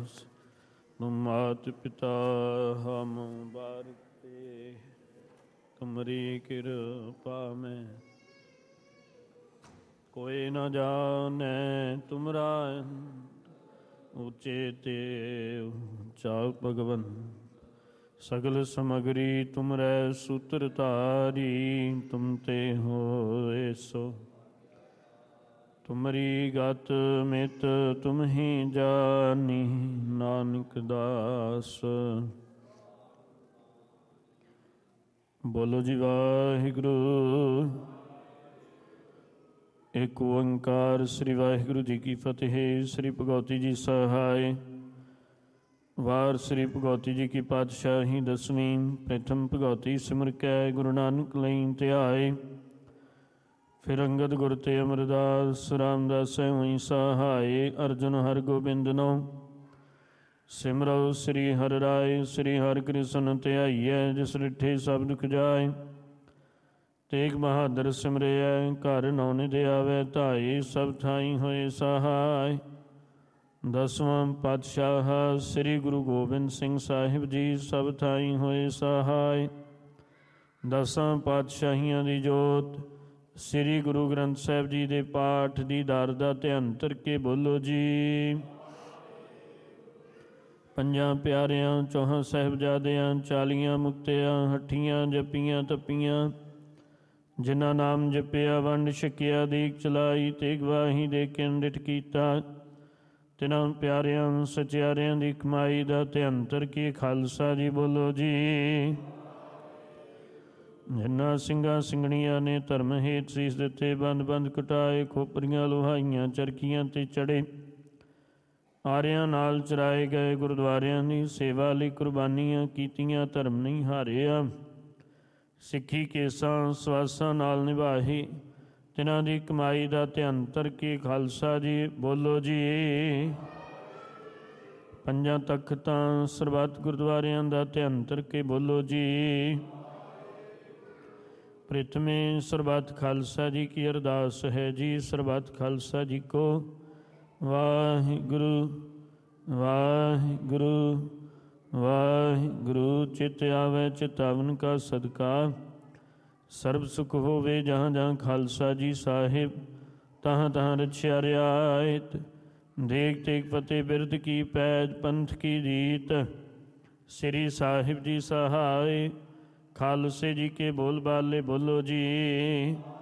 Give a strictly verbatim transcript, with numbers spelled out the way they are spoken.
तुम मात पिता हम बारते तुमरी कृपा में कोई न जाने तुमरा ऊँचे ते ऊँचा भगवन सगल समगरी तुमरै सूत्र तारी तुम ते होए सो तुमरी गत मित तुम ही जानी नानक दास। बोलो जी वाहिगुरु। एक ओंकार श्री वाहिगुरु जी की फतेह। श्री भगवती जी सहाय। वार श्री भगवती जी की पातशाही दसवीं। प्रथम भगवती सिमर कै गुरु नानक लई ध्याए। फिर अंगद गुर ते अमरदास रामदास वहीं सहाय। अर्जुन हर गोबिंद नो सिमरो श्री हर राय। श्री हर कृष्ण ध्याइयै जिस रिठे सब दुख जाए। तेग बहादुर सिमरियै घर नौ निधि आवे धाए। सब ठाई होए सहाय। दसवां पातशाह श्री गुरु गोबिंद सिंह साहिब जी सब ठाई होए सहाय। दसां पातशाहियां दी जोत श्री गुरु ग्रंथ साहिब जी दे पाठ दी दार दा ध्यान धरके बोलो जी। ਪੰਜਾਂ ਪਿਆਰਿਆਂ ਚੌਹਾਂ ਸਾਹਿਬਜ਼ਾਦਿਆਂ ਚਾਲੀਆਂ ਮੁਕਤਿਆਂ ਹੱਠੀਆਂ ਜਪੀਆਂ ਤਪੀਆਂ ਜਿਨ੍ਹਾਂ ਨਾਮ ਜਪਿਆ ਵੰਡ ਛਕਿਆ ਦੀਕ ਚਲਾਈ ਤੇ ਗਵਾਹੀ ਦੇ ਕੇ ਅੰਡਿਠ ਕੀਤਾ ਤਿਨਾਂ ਪਿਆਰਿਆਂ ਸਚਿਆਰਿਆਂ ਦੀ ਕਮਾਈ ਦਾ ਧਿਆਨ ਧਰਕੇ ਖਾਲਸਾ ਜੀ ਬੋਲੋ ਜੀ। ਜਿਨ੍ਹਾਂ ਸਿੰਘਾਂ ਸਿੰਘਣੀਆਂ ਨੇ ਧਰਮ ਹੇਠ ਸੀਸ ਦਿੱਤੇ ਬੰਦ ਬੰਦ ਕਟਾਏ ਖੋਪਰੀਆਂ ਲੋਹਾਈਆਂ ਚਰਖੀਆਂ ਤੇ ਚੜੇ ਆਰਿਆਂ ਨਾਲ ਚਰਾਏ ਗਏ ਗੁਰਦੁਆਰਿਆਂ ਦੀ ਸੇਵਾ ਲਈ ਕੁਰਬਾਨੀਆਂ ਕੀਤੀਆਂ ਧਰਮ ਨਹੀਂ ਹਾਰਿਆ ਸਿੱਖੀ ਕੇਸਾਂ ਸਵਾਸਾਂ ਨਾਲ ਨਿਭਾਹੀ ਤਿਨਾਂ ਦੀ ਕਮਾਈ ਦਾ ਧਿਆਨ ਧਰਕੇ ਖਾਲਸਾ ਜੀ ਬੋਲੋ ਜੀ। ਪੰਜਾਂ ਤਖਤਾਂ ਸਰਬੱਤ ਗੁਰਦੁਆਰਿਆਂ ਦਾ ਧਿਆਨ ਧਰਕੇ ਬੋਲੋ ਜੀ। प्रथमे सरबत खालसा जी की अरदास है जी। सरबत खालसा जी को वाहिगुरु वाहिगुरु वाहिगुरु। चित आवे चितावन का सदका सर्ब सुख होवे जहाँ जहाँ खालसा जी साहिब तहाँ तहाँ रछिया रियायत। देख तेग फतेह बिरद की पैज पंथ की रीत श्री साहिब जी सहाय। खालसे जी के बोल बाले बोलो जी।